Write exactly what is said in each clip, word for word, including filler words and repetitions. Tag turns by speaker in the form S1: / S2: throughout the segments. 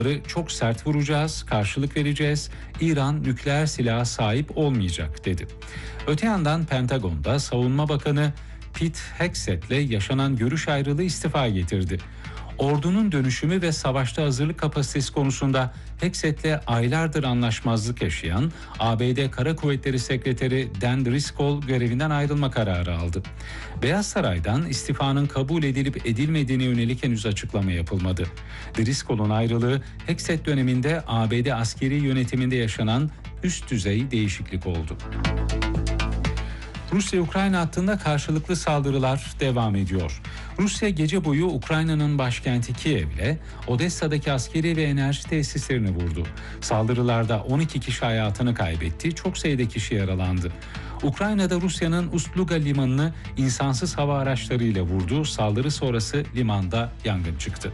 S1: çok sert vuracağız, karşılık vereceğiz. İran nükleer silaha sahip olmayacak dedi. Öte yandan Pentagon'da Savunma Bakanı Pete Hegseth'le yaşanan görüş ayrılığı istifa getirdi. Ordunun dönüşümü ve savaşta hazırlık kapasitesi konusunda Hegseth'le aylardır anlaşmazlık yaşayan A B D Kara Kuvvetleri Sekreteri Dan Driscoll görevinden ayrılma kararı aldı. Beyaz Saray'dan istifanın kabul edilip edilmediğine yönelik henüz açıklama yapılmadı. Driscoll'un ayrılığı Hegseth döneminde A B D askeri yönetiminde yaşanan üst düzey değişiklik oldu. Rusya-Ukrayna hattında karşılıklı saldırılar devam ediyor. Rusya gece boyu Ukrayna'nın başkenti Kiev'le Odessa'daki askeri ve enerji tesislerini vurdu. Saldırılarda on iki kişi hayatını kaybetti, çok sayıda kişi yaralandı. Ukrayna'da Rusya'nın Ust-Luga limanını insansız hava araçlarıyla vurdu. Saldırı sonrası limanda yangın çıktı.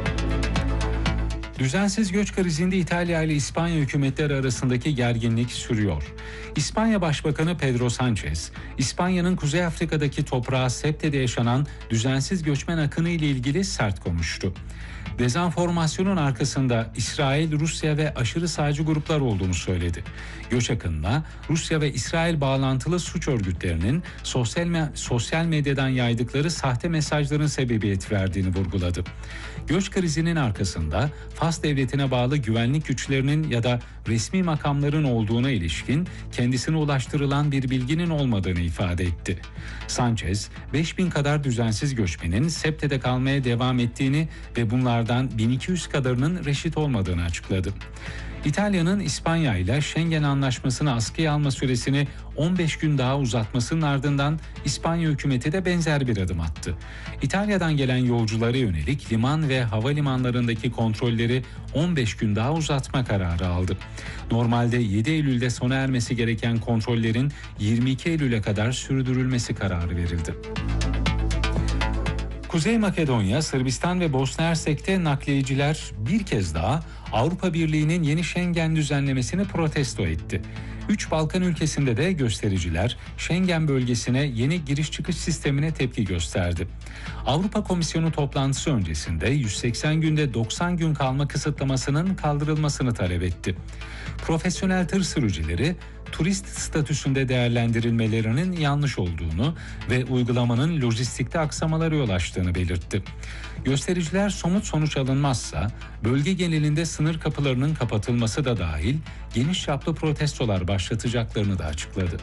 S1: Düzensiz göç krizinde İtalya ile İspanya hükümetleri arasındaki gerginlik sürüyor. İspanya Başbakanı Pedro Sánchez, İspanya'nın Kuzey Afrika'daki toprağı Septe'de yaşanan düzensiz göçmen akını ile ilgili sert konuştu. Dezenformasyonun arkasında İsrail, Rusya ve aşırı sağcı gruplar olduğunu söyledi. Göç akınına Rusya ve İsrail bağlantılı suç örgütlerinin sosyal, me- sosyal medyadan yaydıkları sahte mesajların sebebiyet verdiğini vurguladı. Göç krizinin arkasında Fas devletine bağlı güvenlik güçlerinin ya da resmi makamların olduğuna ilişkin kendisine ulaştırılan bir bilginin olmadığını ifade etti. Sánchez, beş bin kadar düzensiz göçmenin Septe'de kalmaya devam ettiğini ve bunlardan bin iki yüz kadarının reşit olmadığını açıkladı. İtalya'nın İspanya ile Schengen Anlaşması'nı askıya alma süresini on beş gün daha uzatmasının ardından İspanya hükümeti de benzer bir adım attı. İtalya'dan gelen yolculara yönelik liman ve havalimanlarındaki kontrolleri on beş gün daha uzatma kararı aldı. Normalde yedi Eylül'de sona ermesi gereken kontrollerin yirmi iki Eylül'e kadar sürdürülmesi kararı verildi. Kuzey Makedonya, Sırbistan ve Bosna Hersek'te nakliyeciler bir kez daha Avrupa Birliği'nin yeni Schengen düzenlemesini protesto etti. Üç Balkan ülkesinde de göstericiler Schengen bölgesine yeni giriş çıkış sistemine tepki gösterdi. Avrupa Komisyonu toplantısı öncesinde yüz seksen günde doksan gün kalma kısıtlamasının kaldırılmasını talep etti. Profesyonel tır sürücüleri turist statüsünde değerlendirilmelerinin yanlış olduğunu ve uygulamanın lojistikte aksamalara yol açtığını belirtti. Göstericiler somut sonuç alınmazsa bölge genelinde sınır kapılarının kapatılması da dahil geniş çaplı protestolar başlatacaklarını da açıkladı.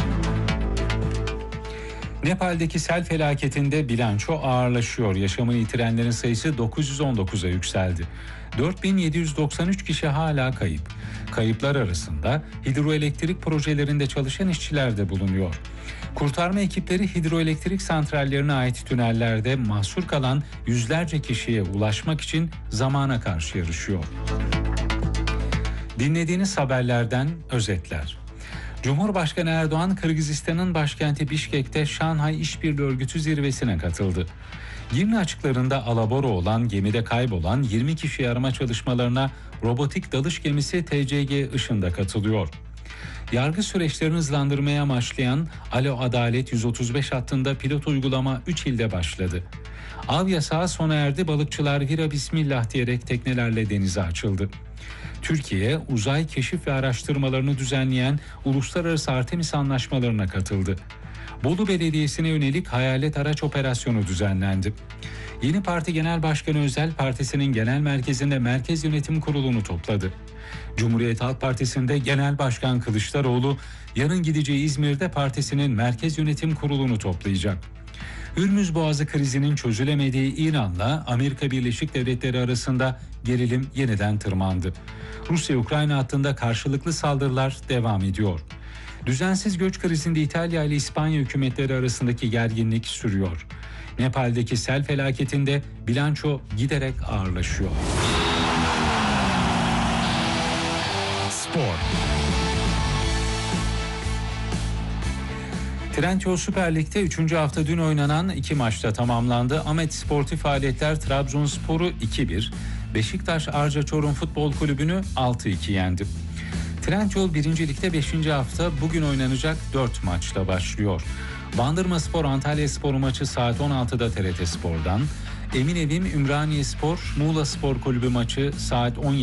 S1: Nepal'deki sel felaketinde bilanço ağırlaşıyor. Yaşamını yitirenlerin sayısı dokuz yüz on dokuza yükseldi. dört bin yedi yüz doksan üç kişi hala kayıp. Kayıplar arasında hidroelektrik projelerinde çalışan işçiler de bulunuyor. Kurtarma ekipleri hidroelektrik santrallerine ait tünellerde mahsur kalan yüzlerce kişiye ulaşmak için zamana karşı yarışıyor. Dinlediğiniz haberlerden özetler. Cumhurbaşkanı Erdoğan, Kırgızistan'ın başkenti Bişkek'te Şanghay İşbirliği Örgütü zirvesine katıldı. Girne açıklarında alabora olan gemide kaybolan yirmi kişi arama çalışmalarına robotik dalış gemisi T C G Işın'da katılıyor. Yargı süreçlerini hızlandırmaya amaçlayan Alo Adalet yüz otuz beş hattında pilot uygulama üç ilde başladı. Av yasağı sona erdi, balıkçılar vira bismillah diyerek teknelerle denize açıldı. Türkiye, uzay keşif ve araştırmalarını düzenleyen Uluslararası Artemis Anlaşmalarına katıldı. Bolu Belediyesi'ne yönelik hayalet araç operasyonu düzenlendi. Yeni Parti Genel Başkanı Özel, partisinin genel merkezinde Merkez Yönetim Kurulu'nu topladı. Cumhuriyet Halk Partisi'nde Genel Başkan Kılıçdaroğlu, yarın gideceği İzmir'de partisinin Merkez Yönetim Kurulu'nu toplayacak. Hürmüz Boğazı krizinin çözülemediği İran'la Amerika Birleşik Devletleri arasında gerilim yeniden tırmandı. Rusya-Ukrayna hattında karşılıklı saldırılar devam ediyor. Düzensiz göç krizinde İtalya ile İspanya hükümetleri arasındaki gerginlik sürüyor. Nepal'deki sel felaketinde bilanço giderek ağırlaşıyor. Spor. Trendyol Süper Lig'de üçüncü hafta dün oynanan iki maçta tamamlandı. Ahmet Sportif Faaliyetler Trabzonspor'u iki bir, Beşiktaş Arca Çorum Futbol Kulübü'nü altı iki yendi. Trendyol birinci Lig'de beşinci hafta bugün oynanacak dört maçla başlıyor. Bandırmaspor Antalyaspor maçı saat on altıda T R T Spor'dan, Eminevim Ümraniyespor Muğla Spor Kulübü maçı saat on